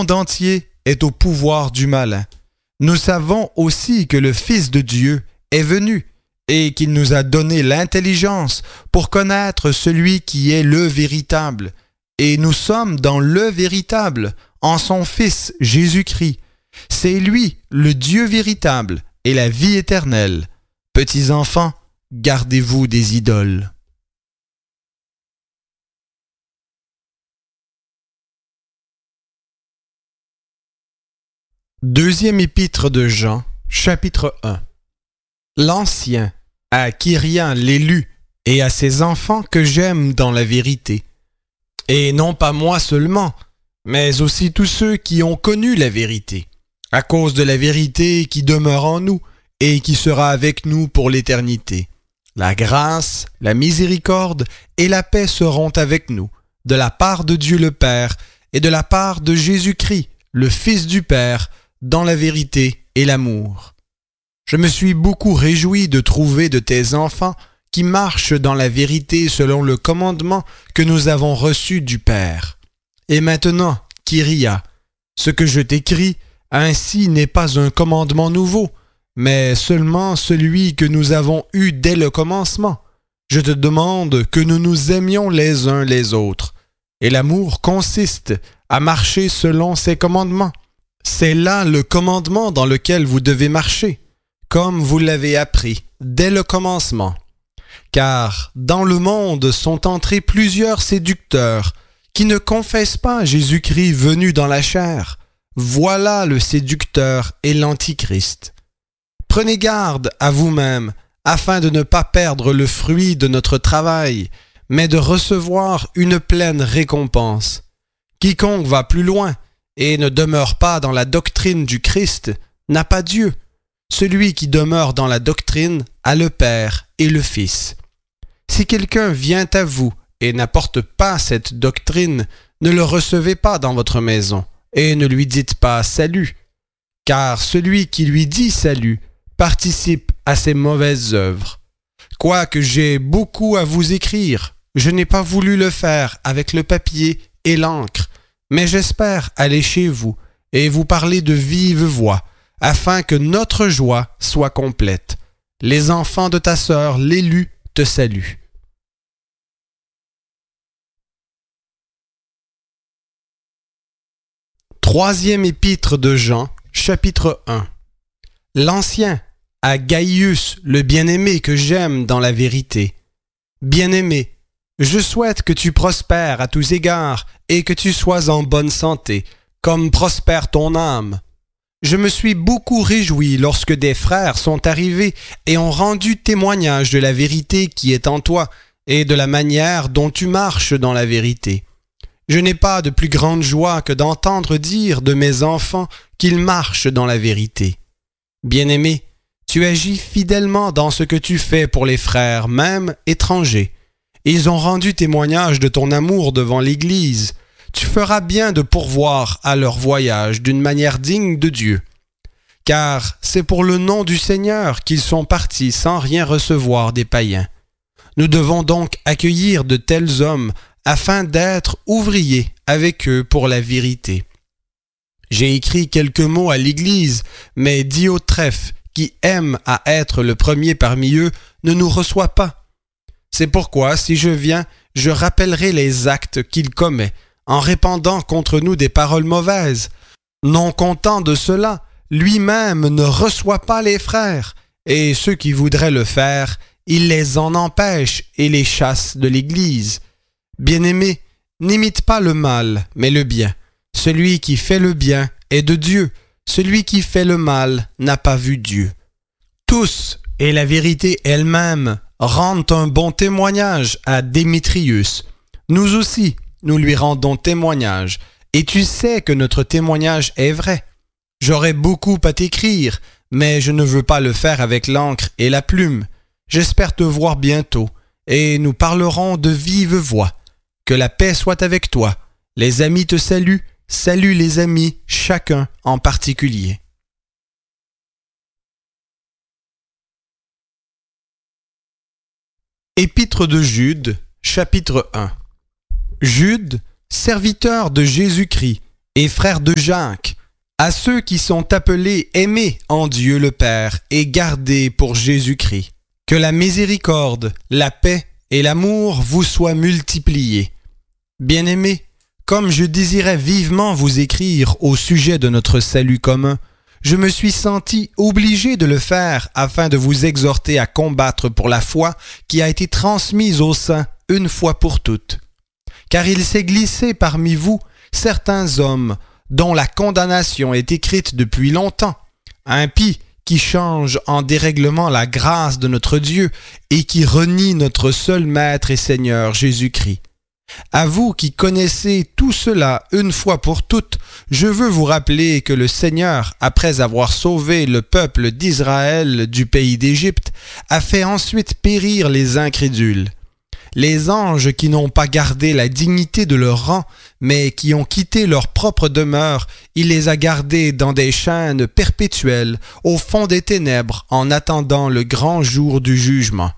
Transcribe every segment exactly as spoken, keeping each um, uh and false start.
monde entier est au pouvoir du malin. Nous savons aussi que le Fils de Dieu est venu et qu'il nous a donné l'intelligence pour connaître celui qui est le véritable. Et nous sommes dans le véritable, en son Fils Jésus-Christ. C'est lui, le Dieu véritable et la vie éternelle. Petits enfants, gardez-vous des idoles. Deuxième épître de Jean, chapitre un. L'Ancien, à Kyrian l'élu, et à ses enfants que j'aime dans la vérité. Et non pas moi seulement, mais aussi tous ceux qui ont connu la vérité, à cause de la vérité qui demeure en nous et qui sera avec nous pour l'éternité. La grâce, la miséricorde et la paix seront avec nous, de la part de Dieu le Père et de la part de Jésus-Christ, le Fils du Père, dans la vérité et l'amour. Je me suis beaucoup réjoui de trouver de tes enfants qui marchent dans la vérité selon le commandement que nous avons reçu du Père. Et maintenant, Kyria, ce que je t'écris, ainsi n'est pas un commandement nouveau, mais seulement celui que nous avons eu dès le commencement. Je te demande que nous nous aimions les uns les autres. Et l'amour consiste à marcher selon ses commandements. C'est là le commandement dans lequel vous devez marcher, comme vous l'avez appris dès le commencement. Car dans le monde sont entrés plusieurs séducteurs qui ne confessent pas Jésus-Christ venu dans la chair. Voilà le séducteur et l'antichrist. Prenez garde à vous-même afin de ne pas perdre le fruit de notre travail, mais de recevoir une pleine récompense. Quiconque va plus loin et ne demeure pas dans la doctrine du Christ n'a pas Dieu. Celui qui demeure dans la doctrine a le Père et le Fils. Si quelqu'un vient à vous et n'apporte pas cette doctrine, ne le recevez pas dans votre maison et ne lui dites pas salut, car celui qui lui dit salut participe à ses mauvaises œuvres. Quoique j'ai beaucoup à vous écrire, je n'ai pas voulu le faire avec le papier et l'encre, mais j'espère aller chez vous et vous parler de vive voix, afin que notre joie soit complète. Les enfants de ta sœur, l'élu, te saluent. Troisième épître de Jean, chapitre un. L'Ancien, à Gaius, le bien-aimé que j'aime dans la vérité. Bien-aimé, je souhaite que tu prospères à tous égards et que tu sois en bonne santé, comme prospère ton âme. Je me suis beaucoup réjoui lorsque des frères sont arrivés et ont rendu témoignage de la vérité qui est en toi et de la manière dont tu marches dans la vérité. Je n'ai pas de plus grande joie que d'entendre dire de mes enfants qu'ils marchent dans la vérité. Bien-aimé, tu agis fidèlement dans ce que tu fais pour les frères, même étrangers. Ils ont rendu témoignage de ton amour devant l'Église. Tu feras bien de pourvoir à leur voyage d'une manière digne de Dieu. Car c'est pour le nom du Seigneur qu'ils sont partis sans rien recevoir des païens. Nous devons donc accueillir de tels hommes afin d'être ouvriers avec eux pour la vérité. J'ai écrit quelques mots à l'Église, mais Diotrephe, qui aime à être le premier parmi eux, ne nous reçoit pas. C'est pourquoi, si je viens, je rappellerai les actes qu'il commet, en répandant contre nous des paroles mauvaises. Non content de cela, lui-même ne reçoit pas les frères, et ceux qui voudraient le faire, il les en empêche et les chasse de l'Église. Bien-aimé, n'imite pas le mal, mais le bien. Celui qui fait le bien est de Dieu. Celui qui fait le mal n'a pas vu Dieu. Tous, et la vérité elle-même, rendent un bon témoignage à Démétrius. Nous aussi, nous lui rendons témoignage, et tu sais que notre témoignage est vrai. J'aurais beaucoup à t'écrire, mais je ne veux pas le faire avec l'encre et la plume. J'espère te voir bientôt, et nous parlerons de vive voix. Que la paix soit avec toi. Les amis te saluent, salue les amis, chacun en particulier. Épître de Jude, chapitre un. Jude, serviteur de Jésus-Christ et frères de Jacques, à ceux qui sont appelés aimés en Dieu le Père et gardés pour Jésus-Christ. Que la miséricorde, la paix et l'amour vous soient multipliés. Bien-aimés, comme je désirais vivement vous écrire au sujet de notre salut commun, je me suis senti obligé de le faire afin de vous exhorter à combattre pour la foi qui a été transmise aux saints une fois pour toutes. Car il s'est glissé parmi vous certains hommes dont la condamnation est écrite depuis longtemps, impies qui changent en dérèglement la grâce de notre Dieu et qui renient notre seul Maître et Seigneur Jésus-Christ. À vous qui connaissez tout cela une fois pour toutes, je veux vous rappeler que le Seigneur, après avoir sauvé le peuple d'Israël du pays d'Égypte, a fait ensuite périr les incrédules. Les anges qui n'ont pas gardé la dignité de leur rang, mais qui ont quitté leur propre demeure, il les a gardés dans des chaînes perpétuelles, au fond des ténèbres, en attendant le grand jour du jugement.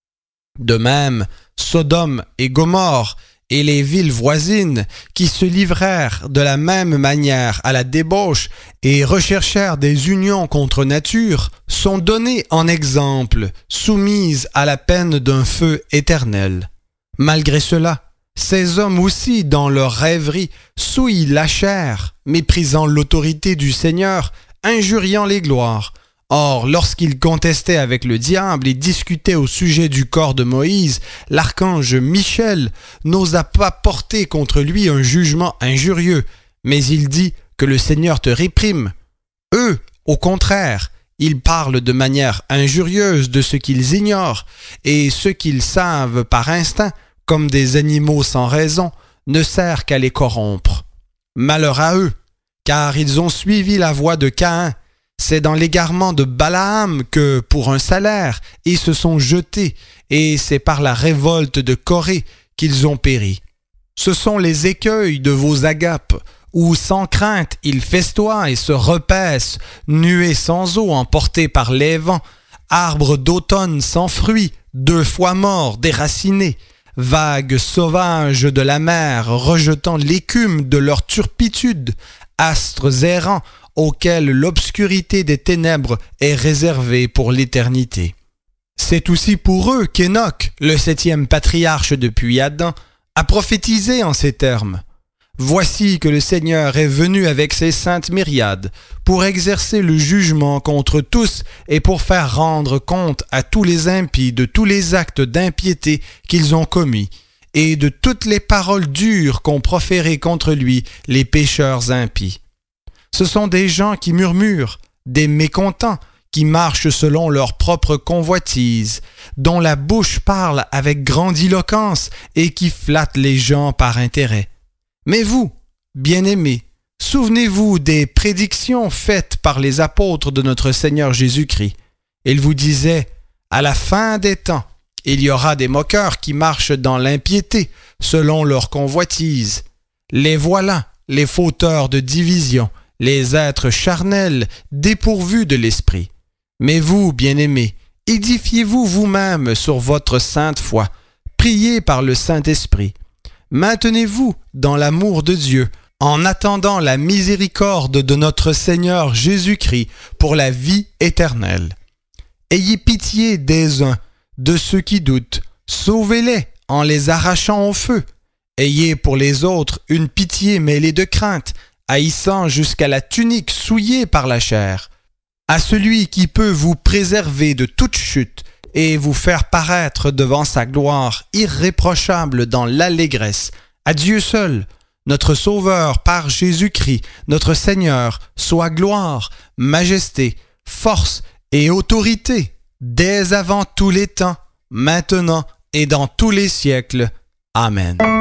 De même, Sodome et Gomorrhe, et les villes voisines, qui se livrèrent de la même manière à la débauche et recherchèrent des unions contre nature, sont données en exemple, soumises à la peine d'un feu éternel. Malgré cela, ces hommes aussi, dans leur rêverie, souillent la chair, méprisant l'autorité du Seigneur, injuriant les gloires. Or, lorsqu'ils contestaient avec le diable et discutaient au sujet du corps de Moïse, l'archange Michel n'osa pas porter contre lui un jugement injurieux, mais il dit que le Seigneur te réprime. Eux, au contraire, ils parlent de manière injurieuse de ce qu'ils ignorent, et ce qu'ils savent par instinct, comme des animaux sans raison, ne sert qu'à les corrompre. Malheur à eux, car ils ont suivi la voie de Caïn. C'est dans l'égarement de Balaam que, pour un salaire, ils se sont jetés, et c'est par la révolte de Corée qu'ils ont péri. Ce sont les écueils de vos agapes, où sans crainte ils festoient et se repaissent, nuées sans eau emportées par les vents, arbres d'automne sans fruits, deux fois morts, déracinés, vagues sauvages de la mer rejetant l'écume de leur turpitude, astres errants, auquel l'obscurité des ténèbres est réservée pour l'éternité. C'est aussi pour eux qu'Enoch, le septième patriarche depuis Adam, a prophétisé en ces termes. « Voici que le Seigneur est venu avec ses saintes myriades pour exercer le jugement contre tous et pour faire rendre compte à tous les impies de tous les actes d'impiété qu'ils ont commis et de toutes les paroles dures qu'ont proférées contre lui les pécheurs impies. Ce sont des gens qui murmurent, des mécontents, qui marchent selon leur propre convoitise, dont la bouche parle avec grandiloquence et qui flattent les gens par intérêt. Mais vous, bien-aimés, souvenez-vous des prédictions faites par les apôtres de notre Seigneur Jésus-Christ. Ils vous disaient, à la fin des temps, il y aura des moqueurs qui marchent dans l'impiété, selon leur convoitise. Les voilà, les fauteurs de division, les êtres charnels, dépourvus de l'esprit. Mais vous, bien-aimés, édifiez-vous vous-même sur votre sainte foi, priez par le Saint-Esprit. Maintenez-vous dans l'amour de Dieu, en attendant la miséricorde de notre Seigneur Jésus-Christ pour la vie éternelle. Ayez pitié des uns, de ceux qui doutent, sauvez-les en les arrachant au feu. Ayez pour les autres une pitié mêlée de crainte, haïssant jusqu'à la tunique souillée par la chair. À celui qui peut vous préserver de toute chute et vous faire paraître devant sa gloire irréprochable dans l'allégresse, à Dieu seul, notre Sauveur par Jésus-Christ, notre Seigneur, soit gloire, majesté, force et autorité, dès avant tous les temps, maintenant et dans tous les siècles. Amen.